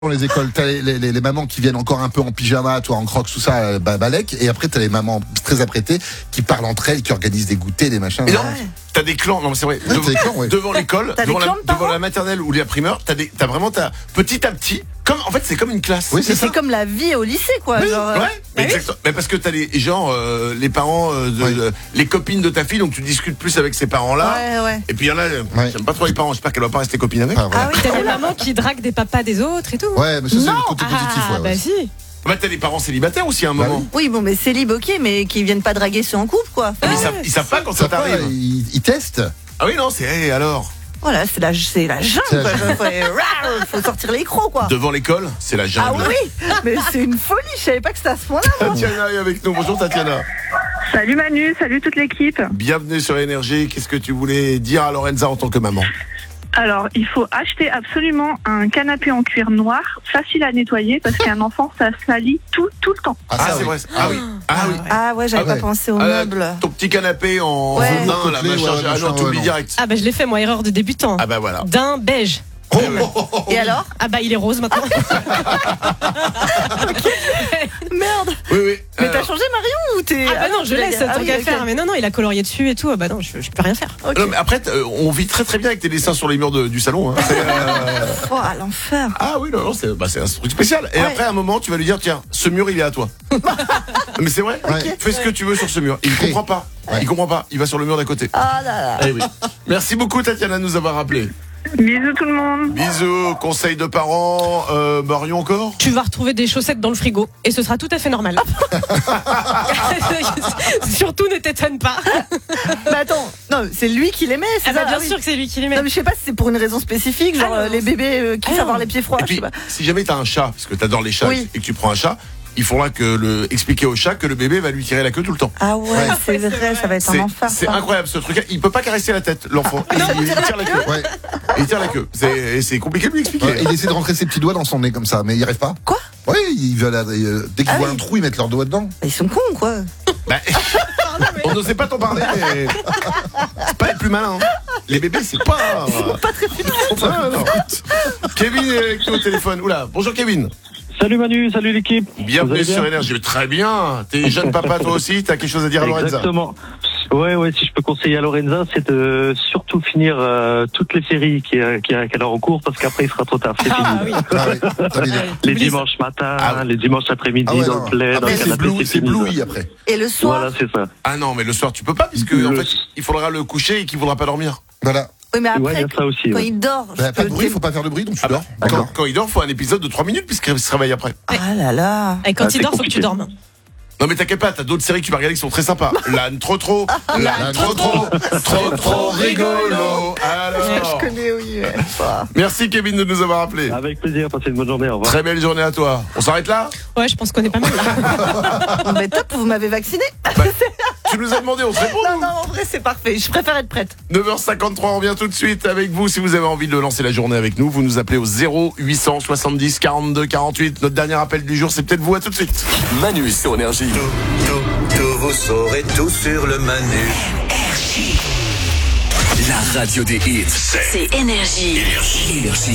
Dans les écoles, t'as les mamans qui viennent encore un peu en pyjama, toi en crocs, tout ça, balèque, et après t'as les mamans très apprêtées qui parlent entre elles, qui organisent des goûters, des machins. Et non, t'as des clans, non mais c'est vrai, Ouais, t'as des clans, ouais. devant l'école, devant la parents maternelle ou la primaire, t'as petit à petit, c'est comme une classe. Oui, c'est ça. C'est comme la vie au lycée, quoi. Oui, genre, ouais, mais, exactement. Mais parce que t'as les parents, les copines de ta fille, donc tu discutes plus avec ces parents-là. Ouais. Et puis il y en a, j'aime pas trop les parents, j'espère qu'elle va pas rester copine avec. Ah, voilà. Ah oui, T'as des mamans qui draguent des papas des autres et tout. Ouais, mais ça c'est Non. le côté positif. Ouais, Bah ouais. si. Bah t'as des parents célibataires aussi à un moment. Oui, bon, mais célib, ok, mais qui viennent pas draguer ceux en couple, quoi. Mais ils savent pas quand ça Ça part, t'arrive. ils testent. Ah oui, non, alors. Voilà, c'est la jungle, C'est la quoi. Faut sortir les crocs, quoi. Devant l'école, c'est la jungle. Ah oui, mais c'est une folie, je savais pas que c'était à ce point-là, moi. Tatiana est avec nous. Bonjour Tatiana. Salut Manu, salut toute l'équipe. Bienvenue sur Énergie. Qu'est-ce que tu voulais dire à Lorenza en tant que maman? Alors, il faut acheter absolument un canapé en cuir noir, facile à nettoyer, parce qu'un enfant, ça salit tout le temps. Ah, ça, c'est oui. vrai. Ah oui. Ah oui. Ah ouais, j'avais Ah ouais. pas pensé aux Ah, meubles. ton petit canapé en Ouais. non, la Côtelé, machin. ouais, Ah non, machin, t'oublies non. direct. Ah bah je l'ai fait moi, erreur de débutant. Ah bah voilà. D'un beige. Et alors? Ah bah il est rose maintenant. Merde. Oui. Mais t'as changé Marion ou t'es... Ah bah non, je laisse, Ah tant oui, qu'à ok. faire. Mais non, il a colorié dessus et tout. Ah bah non, je peux rien faire. Ok. Non, mais après, on vit très très bien avec tes dessins sur les murs du salon. Hein. Oh, l'enfer. Ah oui, non, c'est un truc spécial. Et Ouais. après, à un moment, tu vas lui dire, tiens, ce mur, il est à toi. Mais c'est vrai. Ouais. Fais ce que tu veux sur ce mur. Il comprend pas. Ouais. Il comprend pas. Il va sur le mur d'à côté. Ah là là. Eh oui. Merci beaucoup, Tatiana, de nous avoir rappelé. Bisous tout le monde. Bisous, conseils de parents. Marion encore? Tu vas retrouver des chaussettes dans le frigo et ce sera tout à fait normal. Surtout ne t'étonne pas. Mais attends, non, c'est lui qui les met, c'est Ah bah ça? bien oui. sûr que c'est lui qui les Non, met. mais je sais pas si c'est pour une raison spécifique, genre Ah non, les bébés qui Ah savent non. avoir les pieds froids, Et je sais puis, pas. si jamais t'as un chat, parce que t'adores les chats Oui. et que tu prends un chat, il faudra expliquer au chat que le bébé va lui tirer la queue tout le temps. Ah ouais, c'est vrai, ça va être un enfer. C'est ça. incroyable ce truc. Il peut pas caresser la tête, l'enfant. Il tire la queue. Ouais. Il tire la queue. C'est compliqué de lui expliquer. Ouais, il essaie de rentrer ses petits doigts dans son nez comme ça, mais il y arrive pas. Quoi? Oui, ils veulent, dès qu'ils Ah voient oui. un trou, ils mettent leurs doigts dedans. Bah, ils sont cons, quoi. Bah, on n'osait pas t'en parler, mais c'est pas les plus malins. Hein. Les bébés, c'est pas. Pas très Ah, non. Kevin est avec nous au téléphone. Oula, bonjour Kevin. Salut Manu, salut l'équipe. Vous Bienvenue allez bien sur Énergie. Très bien. T'es jeune papa toi aussi. T'as quelque chose à dire à Lorenza? Exactement. Ouais, si je peux conseiller à Lorenza, c'est de surtout finir toutes les séries qu'elle a en cours, parce qu'après il sera trop tard. C'est Ah fini. oui. Ah oui, très bien. Les Oublie ça. dimanches matin, Ah ouais. les dimanches après-midi, Ah ouais, dans non. le play, dans Après, le c'est canapé, blue, c'est fini, bluey ça. après. Et le soir. Voilà, c'est ça. Ah non, mais le soir tu peux pas, puisque en fait il faudra le coucher et qu'il voudra pas dormir. Voilà. Oui, mais Ouais, il après, y a ça aussi. quand Ouais. il dort, Bah, pas de bruit, faut pas faire de bruit, donc tu dors. D'accord. Quand il dort, faut un épisode de 3 minutes puisqu'il se réveille après. Ah là là. Et quand Ah, il c'est dort, faut que tu compliqué. dormes. Non mais t'inquiète pas, t'as d'autres séries que tu vas regarder qui sont très sympas. L'âne trop L'âne trop rigolo. Alors, Je connais, oui. Ouais. Bah. merci Kevin de nous avoir appelé. Avec plaisir, passez une bonne journée, au revoir. Très belle journée à toi. On s'arrête là? Ouais, je pense qu'on est pas mal là. Mais top, vous m'avez vacciné. Tu nous as demandé, on se répond. Non, en vrai, c'est parfait. Je préfère être prête. 9h53, on revient tout de suite avec vous. Si vous avez envie de lancer la journée avec nous, vous nous appelez au 0870 42 48. Notre dernier appel du jour, c'est peut-être vous. À tout de suite. Manu sur Énergie. Tout, vous saurez tout sur le Manu. La radio des hits. C'est Énergie. Énergie.